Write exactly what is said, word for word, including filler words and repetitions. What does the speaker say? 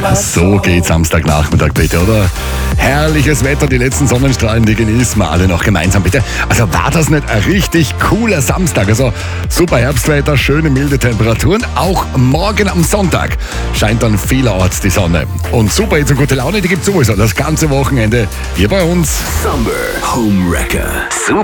So geht Samstagnachmittag bitte, oder? Herrliches Wetter, die letzten Sonnenstrahlen, die genießen wir alle noch gemeinsam bitte. Also war das nicht ein richtig cooler Samstag? Also super Herbstwetter, schöne milde Temperaturen. Auch morgen am Sonntag scheint dann vielerorts die Sonne. Und super jetzt und gute Laune, die gibt es sowieso das ganze Wochenende hier bei uns. Summer Home Wrecker. Super